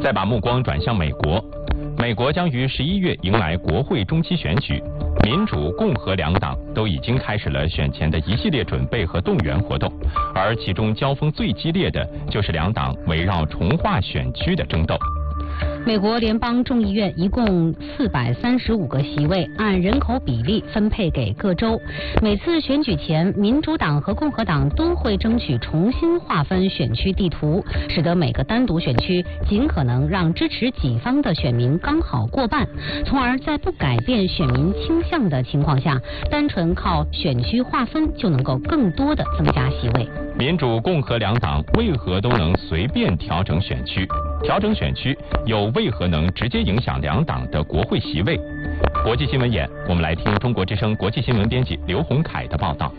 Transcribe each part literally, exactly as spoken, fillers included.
再把目光转向美国，美国将于十一月迎来国会中期选举，民主、共和两党都已经开始了选前的一系列准备和动员活动，而其中交锋最激烈的就是两党围绕重划选区的争斗。 美国联邦众议院一共四百三十五个席位，按人口比例分配给各州。每次选举前，民主党和共和党都会争取重新划分选区地图，使得每个单独选区尽可能让支持己方的选民刚好过半，从而在不改变选民倾向的情况下，单纯靠选区划分就能够更多的增加席位。 民主、共和两党为何都能随便调整选区？调整选区又为何能直接影响两党的国会席位？国际新闻眼，我们来听中国之声国际新闻编辑刘洪凯的报道。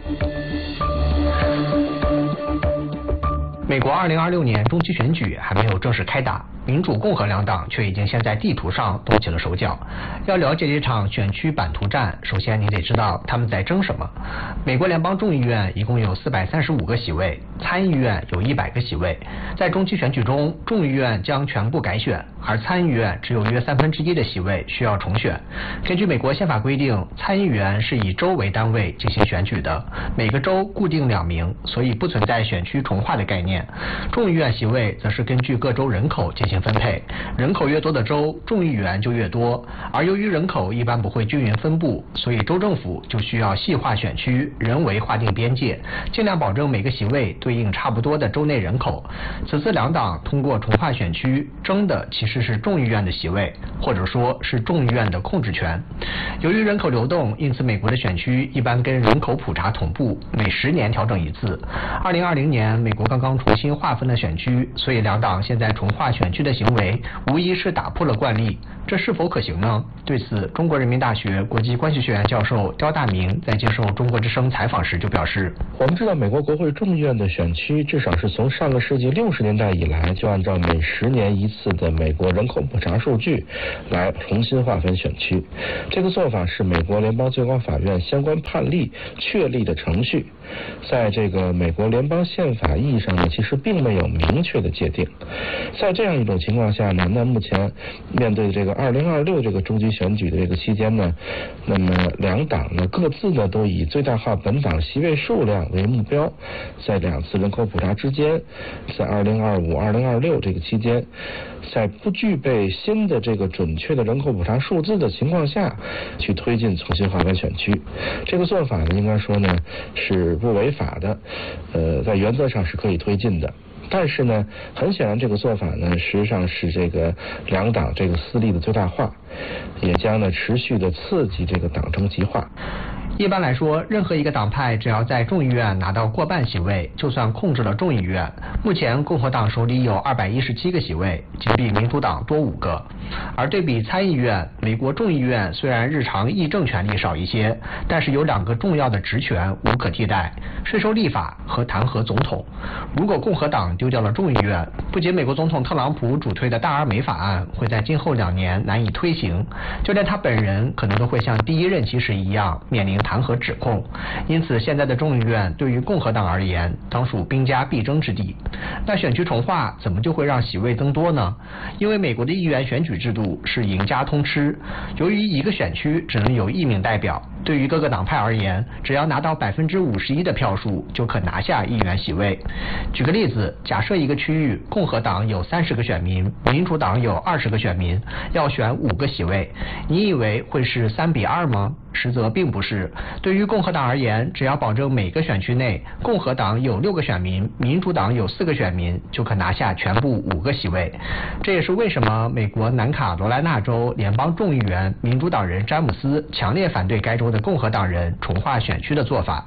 美国二零二六年中期选举还没有正式开打，民主、共和两党却已经先在地图上动起了手脚。要了解这场选区版图战，首先你得知道他们在争什么。美国联邦众议院一共有四百三十五个席位，参议院有一百个席位。在中期选举中，众议院将全部改选，而参议院只有约三分之一的席位需要重选。根据美国宪法规定，参议员是以州为单位进行选举的，每个州固定两名，所以不存在选区重划的概念。众议院席位则是根据各州人口进行分配，人口越多的州，众议员就越多。而由于人口一般不会均匀分布，所以州政府就需要细化选区，人为划定边界，尽量保证每个席位对应差不多的州内人口。此次两党通过重划选区，争的其实是众议院的席位，或者说是众议院的控制权。由于人口流动，因此美国的选区一般跟人口普查同步，每十年调整一次。二零二零年，美国刚刚重新划分了选区，所以两党现在重划选区的行为无疑是打破了惯例。这是否可行呢？对此，中国人民大学国际关系学院教授刁大明在接受中国之声采访时就表示， 我们知道美国国会众议院的选区至少是从上个世纪六十年代以来就按照每十年一次的美国人口普查数据来重新划分选区。这个做法是美国联邦最高法院相关判例确立的程序，在这个美国联邦宪法意义上呢，其实并没有明确的界定。在这样一种情况下呢，那目前面对这个二零二六这个中期选举的这个期间呢，那么两党呢各自呢都以最大化本党席位数量为目标，在两次人口普查之间，在二零二五、二零二六这个期间，在不具备新的这个准确的人口普查数字的情况下，去推进重新划分选区。这个做法呢，应该说呢是不违法的，呃，在原则上是可以推进的。但是呢，很显然这个做法呢，实际上是这个两党这个私利的最大化，也将呢持续的刺激这个党争极化。 一般来说，任何一个党派只要在众议院拿到过半席位，就算控制了众议院。目前共和党手里有二百一十七个席位，仅比民主党多五个。而对比参议院，美国众议院虽然日常议政权力少一些，但是有两个重要的职权无可替代：税收立法和弹劾总统。如果共和党丢掉了众议院，不仅美国总统特朗普主推的大而美法案会在今后两年难以推行，就连他本人可能都会像第一任期时一样面临弹劾指控。因此现在的众议院对于共和党而言当属兵家必争之地。那选区重划怎么就会让席位增多呢？因为美国的议员选举制度是赢家通吃，由于一个选区只能有一名代表，对于各个党派而言，只要拿到百分之五十一的票数就可拿下议员席位。举个例子，假设一个区域共和党有三十个选民，民主党有二十个选民，要选五个席位，你以为会是三比二吗？实则并不是。对于共和党而言，只要保证每个选区内共和党有六个选民，民主党有四个选民，就可拿下全部五个席位。这也是为什么美国南卡罗来纳州联邦众议员民主党人詹姆斯强烈反对该州的共和党人重划选区的做法。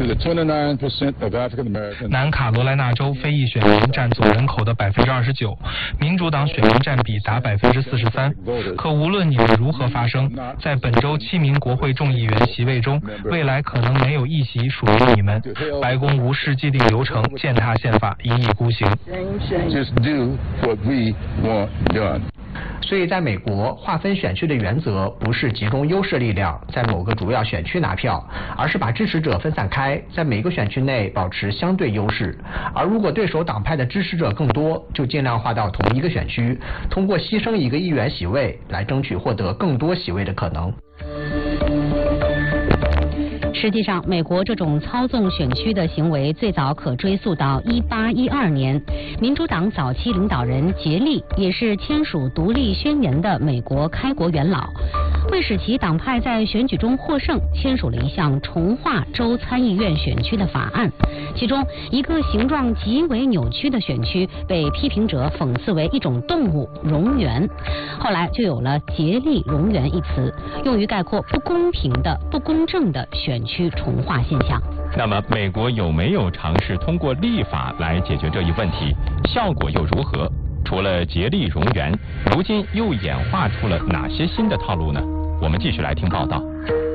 南卡罗来纳州非裔选民占总人口的百分之二十九，民主党选民占比达百分之四十三。可无论你们如何发声，在本周七名国会众议员席位中，未来可能没有一席属于你们。白宫无视既定流程，践踏宪法，一意孤行。 所以在美国划分选区的原则不是集中优势力量在某个主要选区拿票，而是把支持者分散开，在每个选区内保持相对优势。而如果对手党派的支持者更多，就尽量划到同一个选区，通过牺牲一个议员席位来争取获得更多席位的可能。 实际上，美国这种操纵选区的行为最早可追溯到一八一二年，民主党早期领导人杰利也是签署独立宣言的美国开国元老，为使其党派在选举中获胜，签署了一项重划州参议院选区的法案。其中一个形状极为扭曲的选区被批评者讽刺为一种动物——蝾螈，后来就有了杰利蝾螈一词，用于概括不公平的、不公正的选区重划现象。 那么，美国有没有尝试通过立法来解决这一问题？效果又如何？除了竭力蝾螈，如今又演化出了哪些新的套路呢？我们继续来听报道。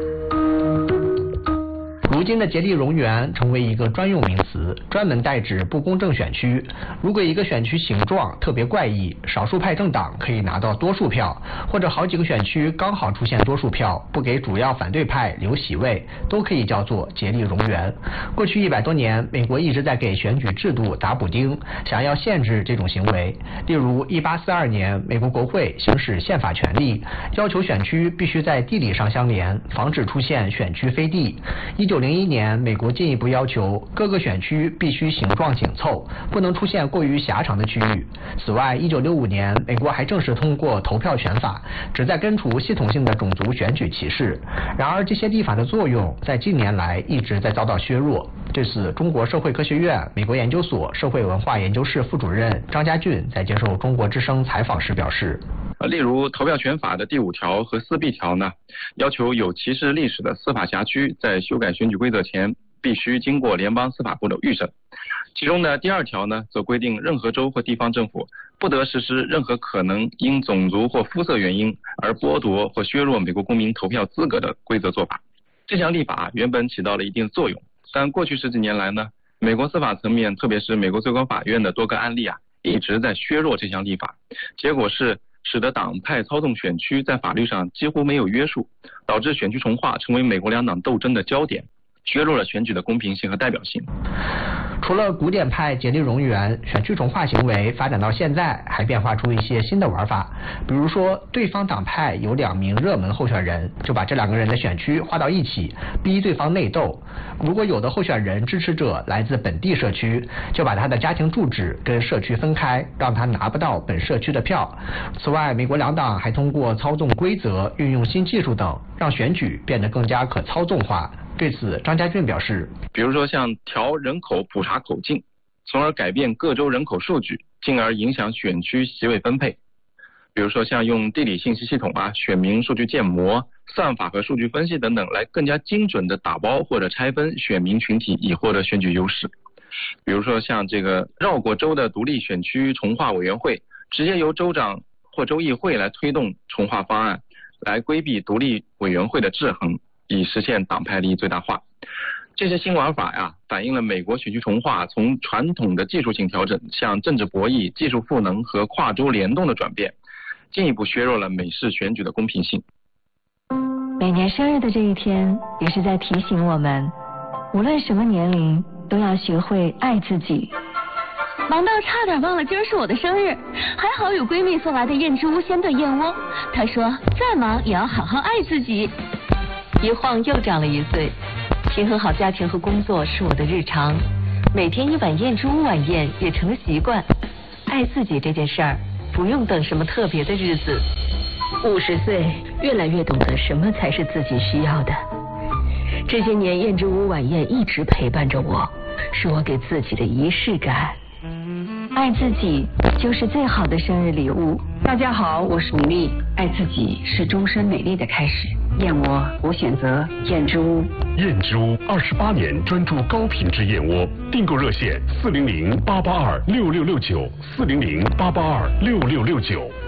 如今的竭力蝾螈成为一个专用名词，专门代指不公正选区。如果一个选区形状特别怪异，少数派政党可以拿到多数票，或者好几个选区刚好出现多数票，不给主要反对派留席位，都可以叫做竭力蝾螈。过去一百多年，美国一直在给选举制度打补丁，想要限制这种行为。例如，一八四二年，美国国会行使宪法权利，要求选区必须在地理上相连，防止出现选区飞地。一九零一年，美国进一步要求各个选区必须形状紧凑，不能出现过于狭长的区域。此外，一九六五年，美国还正式通过投票权法，旨在根除系统性的种族选举歧视。然而，这些立法的作用在近年来一直在遭到削弱。对此，中国社会科学院美国研究所社会文化研究室副主任张家俊在接受中国之声采访时表示， 例如投票权法的第五条和四 B 条呢，要求有歧视历史的司法辖区在修改选举规则前必须经过联邦司法部的预审。其中呢，第二条呢则规定任何州或地方政府不得实施任何可能因种族或肤色原因而剥夺或削弱美国公民投票资格的规则做法。这项立法原本起到了一定作用，但过去十几年来呢，美国司法层面，特别是美国最高法院的多个案例啊，一直在削弱这项立法，结果是使得党派操纵选区在法律上几乎没有约束，导致选区重划成为美国两党斗争的焦点，削弱了选举的公平性和代表性。 除了古典派竭力蝾螈，选区重划行为发展到现在还变化出一些新的玩法。比如说，对方党派有两名热门候选人，就把这两个人的选区划到一起，逼对方内斗。如果有的候选人支持者来自本地社区，就把他的家庭住址跟社区分开，让他拿不到本社区的票。此外，美国两党还通过操纵规则、运用新技术等，让选举变得更加可操纵化。对此，张家俊表示， 比如说像调人口普查口径，从而改变各州人口数据，进而影响选区席位分配。比如说像用地理信息系统啊、选民数据建模、算法和数据分析等等，来更加精准的打包或者拆分选民群体，以获得选举优势。比如说像这个绕过州的独立选区重划委员会，直接由州长或州议会来推动重划方案，来规避独立委员会的制衡，以实现党派利益最大化。这些新玩法呀，反映了美国选区重划从传统的技术性调整向政治博弈、技术赋能和跨州联动的转变，进一步削弱了美式选举的公平性。 每年生日的这一天，也是在提醒我们，无论什么年龄，都要学会爱自己。 忙到差点忘了今儿是我的生日，还好有闺蜜送来的燕之屋鲜炖燕窝。她说再忙也要好好爱自己。一晃又长了一岁，平衡好家庭和工作是我的日常，每天一碗燕之屋晚宴也成了习惯。爱自己这件事儿，不用等什么特别的日子。 五十岁，越来越懂得什么才是自己需要的。这些年燕之屋晚宴一直陪伴着我，是我给自己的仪式感。 爱自己就是最好的生日礼物。 大家好，我是米粒。爱自己是终身美丽的开始。燕窝，我选择燕之屋。 燕之屋二十八年专注高品质燕窝，订购热线四零零八八二六六六九四零零八八二六六六九。